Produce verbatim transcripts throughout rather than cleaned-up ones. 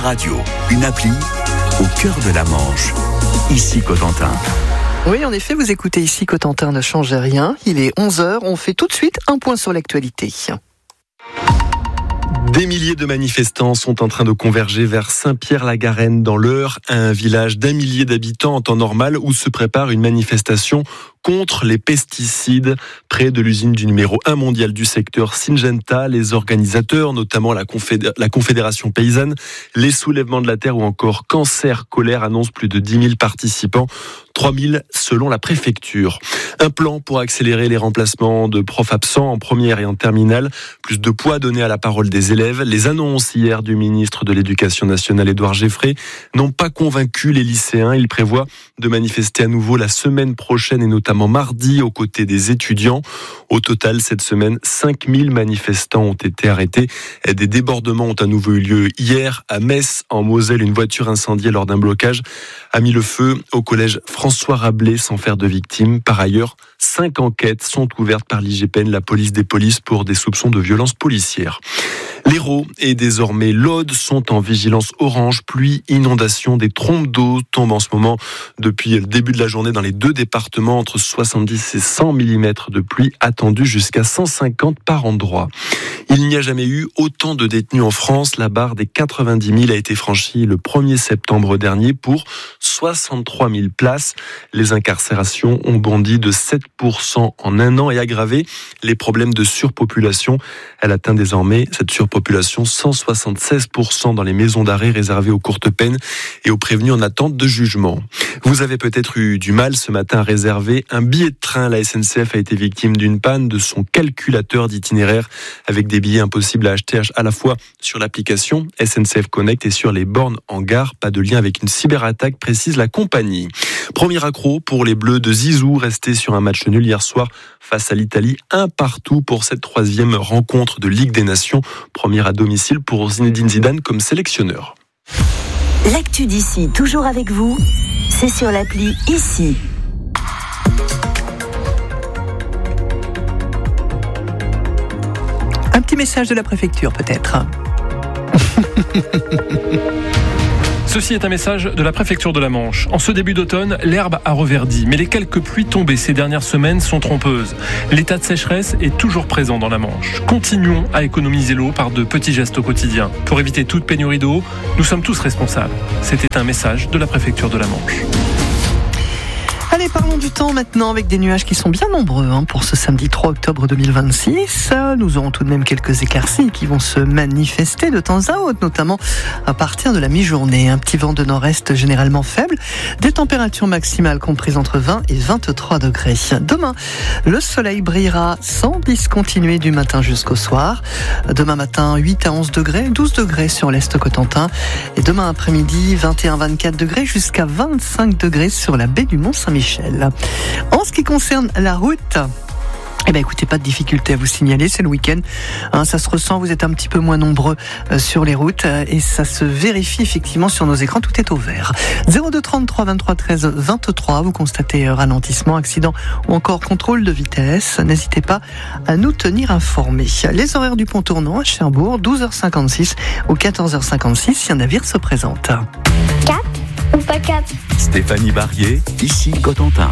Radio, une appli au cœur de la Manche. Ici Cotentin. Oui, en effet, vous écoutez Ici Cotentin ne change rien. Il est onze heures, on fait tout de suite un point sur l'actualité. Des milliers de manifestants sont en train de converger vers Saint-Pierre-la-Garenne dans l'Eure, un village d'un millier d'habitants en temps normal où se prépare une manifestation contre les pesticides près de l'usine du numéro un mondial du secteur Syngenta. Les organisateurs, notamment la, Confédé- la Confédération paysanne, les soulèvements de la terre ou encore Cancer Colère annoncent plus de dix mille participants, trois mille selon la préfecture. Un plan pour accélérer les remplacements de profs absents en première et en terminale, plus de poids donné à la parole des élèves. Les annonces hier du ministre de l'Éducation nationale Édouard Geffrey n'ont pas convaincu les lycéens. Il prévoit de manifester à nouveau la semaine prochaine et notamment mardi aux côtés des étudiants. Au total, cette semaine, cinq mille manifestants ont été arrêtés. Des débordements ont à nouveau eu lieu hier à Metz, en Moselle. Une voiture incendiée lors d'un blocage a mis le feu au collège François Rabelais sans faire de victimes. Par ailleurs, cinq enquêtes sont ouvertes par l'I G P N, la police des polices, pour des soupçons de violences policières. L'Hérault et désormais l'Aude sont en vigilance orange. Pluie, inondation, des trompes d'eau tombent en ce moment depuis le début de la journée dans les deux départements. Entre soixante-dix et cent millimètres de pluie attendus, jusqu'à cent cinquante par endroit. Il n'y a jamais eu autant de détenus en France. La barre des quatre-vingt-dix mille a été franchie le premier septembre dernier pour soixante-trois mille places. Les incarcérations ont bondi de sept pour cent en un an et aggravé les problèmes de surpopulation. Elle atteint désormais, cette surpopulation, cent soixante-seize pour cent dans les maisons d'arrêt réservées aux courtes peines et aux prévenus en attente de jugement. Vous avez peut-être eu du mal ce matin à réserver un billet de train. La S N C F a été victime d'une panne de son calculateur d'itinéraire avec des billets impossibles à acheter à la fois sur l'application S N C F Connect et sur les bornes en gare. Pas de lien avec une cyberattaque, précise la compagnie. Premier accro pour les Bleus de Zizou, restés sur un match nul hier soir face à l'Italie, un partout pour cette troisième rencontre de Ligue des Nations. Première à domicile pour Zinedine Zidane comme sélectionneur. L'actu d'ici, toujours avec vous, c'est sur l'appli Ici. Un petit message de la préfecture peut-être. Ceci est un message de la préfecture de la Manche. En ce début d'automne, l'herbe a reverdi, mais les quelques pluies tombées ces dernières semaines sont trompeuses. L'état de sécheresse est toujours présent dans la Manche. Continuons à économiser l'eau par de petits gestes au quotidien. Pour éviter toute pénurie d'eau, nous sommes tous responsables. C'était un message de la préfecture de la Manche. Allez, parlons du temps maintenant avec des nuages qui sont bien nombreux hein, pour ce samedi trois octobre deux mille vingt-six. Nous aurons tout de même quelques éclaircies qui vont se manifester de temps à autre, notamment à partir de la mi-journée. Un petit vent de nord-est généralement faible, des températures maximales comprises entre vingt et vingt-trois degrés. Demain, le soleil brillera sans discontinuer du matin jusqu'au soir. Demain matin, huit à onze degrés, douze degrés sur l'est Cotentin. Et demain après-midi, vingt et un à vingt-quatre degrés jusqu'à vingt-cinq degrés sur la baie du Mont-Saint-Michel. En ce qui concerne la route, eh ben écoutez, pas de difficulté à vous signaler, c'est le week-end, hein, ça se ressent, vous êtes un petit peu moins nombreux euh, sur les routes euh, et ça se vérifie effectivement sur nos écrans, tout est au vert. zéro deux trente-trois vingt-trois treize vingt-trois, vous constatez euh, ralentissement, accident ou encore contrôle de vitesse, n'hésitez pas à nous tenir informés. Les horaires du pont tournant à Cherbourg, douze heures cinquante-six ou quatorze heures cinquante-six si un navire se présente. Cap ou pas cap? Stéphanie Barrier, ici Cotentin.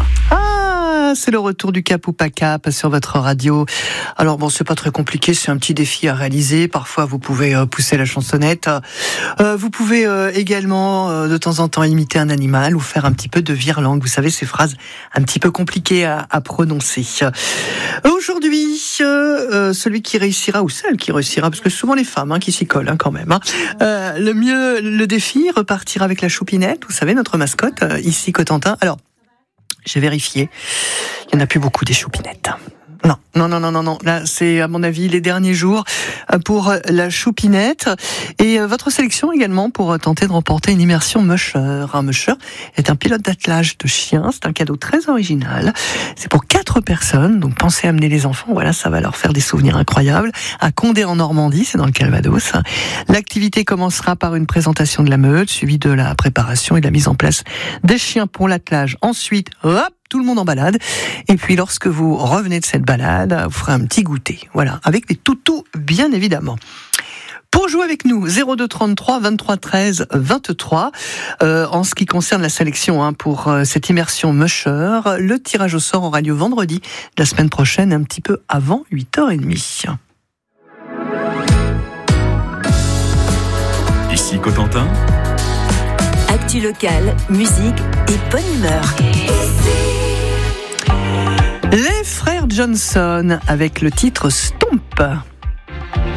Ah, c'est le retour du Cap ou pas Cap sur votre radio. Alors bon, c'est pas très compliqué, c'est un petit défi à réaliser. Parfois, vous pouvez euh, pousser la chansonnette. Euh, vous pouvez euh, également, euh, de temps en temps, imiter un animal ou faire un petit peu de virelangue. Vous savez, ces phrases un petit peu compliquées à, à prononcer. Aujourd'hui, euh, euh, celui qui réussira, ou celle qui réussira, parce que c'est souvent les femmes hein, qui s'y collent hein, quand même. Hein. Euh, le mieux, le défi, repartir avec la choupinette. Vous savez, notre mascotte, euh, ici Cotentin. Alors, j'ai vérifié, il n'y en a plus beaucoup des choupinettes. Non, non, non, non, non, non. Là, c'est à mon avis les derniers jours pour la choupinette et votre sélection également pour tenter de remporter une immersion Musher. Un Musher est un pilote d'attelage de chiens. C'est un cadeau très original. C'est pour quatre personnes, donc pensez à amener les enfants. Voilà, ça va leur faire des souvenirs incroyables. À Condé en Normandie, c'est dans le Calvados. L'activité commencera par une présentation de la meute, suivie de la préparation et de la mise en place des chiens pour l'attelage. Ensuite, hop, tout le monde en balade. Et puis, lorsque vous revenez de cette balade, vous ferez un petit goûter. Voilà, avec des toutous, bien évidemment. Pour Pour jouer avec nous, zéro deux trente-trois vingt-trois treize vingt-trois. Euh, en ce qui concerne la sélection hein, pour euh, cette immersion Musher, le tirage au sort aura lieu vendredi de la semaine prochaine, un petit peu avant huit heures trente. Ici Cotentin. Actu locale, musique et bonne humeur. Les frères Johnson avec le titre Stomp.